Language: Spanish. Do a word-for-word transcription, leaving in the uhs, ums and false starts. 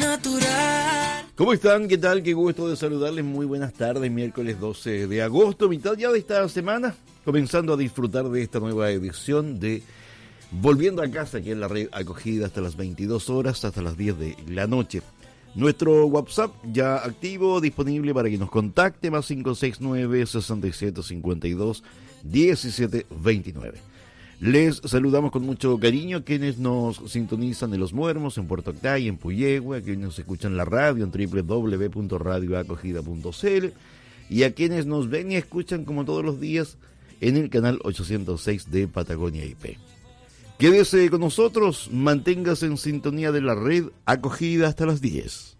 natural. ¿Cómo están? ¿Qué tal? Qué gusto de saludarles. Muy buenas tardes. Miércoles doce de agosto, mitad ya de esta semana, comenzando a disfrutar de esta nueva edición de Volviendo a Casa, aquí en la red acogida hasta las veintidós horas, hasta las diez de la noche. Nuestro WhatsApp ya activo, disponible para que nos contacte, más cinco seis nueve, seis siete cinco dos, uno siete dos nueve. Les saludamos con mucho cariño a quienes nos sintonizan en Los Muermos, en Puerto Octay, en Puyehue, a quienes nos escuchan en la radio en doble u doble u doble u punto radio acogida punto c l y a quienes nos ven y escuchan como todos los días en el canal ochocientos seis de Patagonia I P. Quédese con nosotros, manténgase en sintonía de la red acogida hasta las diez.